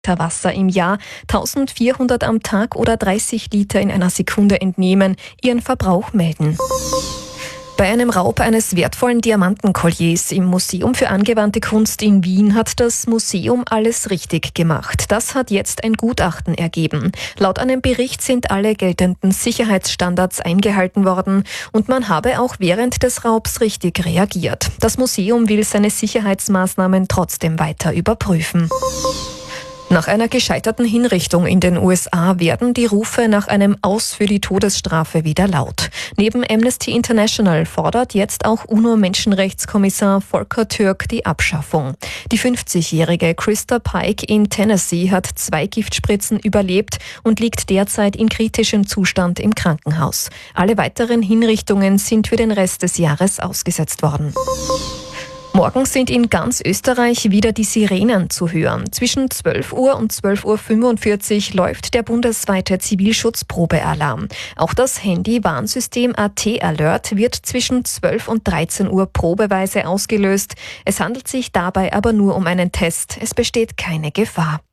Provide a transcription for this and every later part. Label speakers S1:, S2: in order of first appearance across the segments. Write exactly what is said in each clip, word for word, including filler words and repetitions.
S1: Wasser im Jahr, eintausendvierhundert am Tag oder dreißig Liter in einer Sekunde entnehmen, ihren Verbrauch melden. Bei einem Raub eines wertvollen Diamantenkolliers im Museum für angewandte Kunst in Wien hat das Museum alles richtig gemacht. Das hat jetzt ein Gutachten ergeben. Laut einem Bericht sind alle geltenden Sicherheitsstandards eingehalten worden und man habe auch während des Raubs richtig reagiert. Das Museum will seine Sicherheitsmaßnahmen trotzdem weiter überprüfen. Nach einer gescheiterten Hinrichtung in den U S A werden die Rufe nach einem Aus für die Todesstrafe wieder laut. Neben Amnesty International fordert jetzt auch UNO-Menschenrechtskommissar Volker Türk die Abschaffung. Die fünfzigjährige Krista Pike in Tennessee hat zwei Giftspritzen überlebt und liegt derzeit in kritischem Zustand im Krankenhaus. Alle weiteren Hinrichtungen sind für den Rest des Jahres ausgesetzt worden. Morgen sind in ganz Österreich wieder die Sirenen zu hören. Zwischen zwölf Uhr und zwölf Uhr fünfundvierzig läuft der bundesweite Zivilschutzprobealarm. Auch das Handy-Warnsystem A T Alert wird zwischen zwölf und dreizehn Uhr probeweise ausgelöst. Es handelt sich dabei aber nur um einen Test. Es besteht keine Gefahr.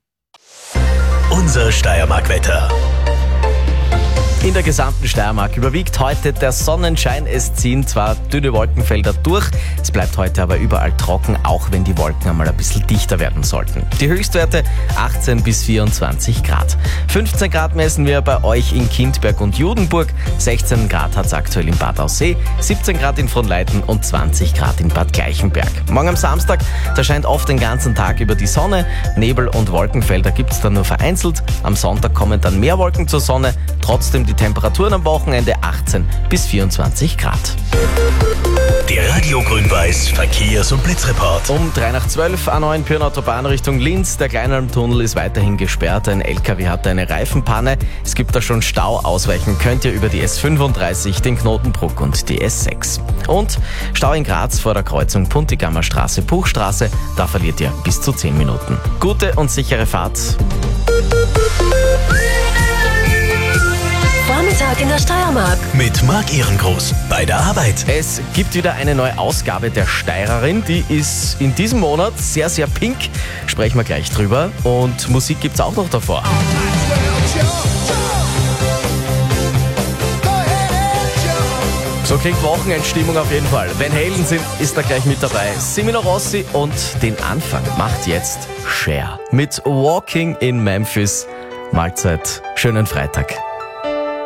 S2: Unser Steiermark-Wetter.
S3: In der gesamten Steiermark überwiegt heute der Sonnenschein. Es ziehen zwar dünne Wolkenfelder durch, es bleibt heute aber überall trocken, auch wenn die Wolken einmal ein bisschen dichter werden sollten. Die Höchstwerte achtzehn bis vierundzwanzig Grad. fünfzehn Grad messen wir bei euch in Kindberg und Judenburg, sechzehn Grad hat es aktuell in Bad Aussee, siebzehn Grad in Fronleiten und zwanzig Grad in Bad Gleichenberg. Morgen am Samstag, da scheint oft den ganzen Tag über die Sonne, Nebel und Wolkenfelder gibt es dann nur vereinzelt. Am Sonntag kommen dann mehr Wolken zur Sonne, trotzdem die Temperaturen am Wochenende achtzehn bis vierundzwanzig Grad.
S2: Der Radio Grün-Weiß Verkehrs- und Blitzreport.
S3: Um drei nach zwölf A neun Pirnautaubahn Richtung Linz. Der Kleinalmtunnel ist weiterhin gesperrt. Ein L K W hatte eine Reifenpanne. Es gibt da schon Stau. Ausweichen könnt ihr über die S fünfunddreißig, den Knotenbruck und die S sechs. Und Stau in Graz vor der Kreuzung Puntigammer Straße, Buchstraße. Da verliert ihr bis zu zehn Minuten. Gute und sichere Fahrt.
S4: Vormittag in der Steiermark.
S2: Mit Marc Ehrengroß bei der Arbeit.
S3: Es gibt wieder eine neue Ausgabe der Steirerin. Die ist in diesem Monat sehr, sehr pink. Sprechen wir gleich drüber. Und Musik gibt's auch noch davor. So klingt Wochenendstimmung auf jeden Fall. Van Halen sind, ist da gleich mit dabei. Semino Rossi und den Anfang macht jetzt Cher mit Walking in Memphis. Mahlzeit, schönen Freitag.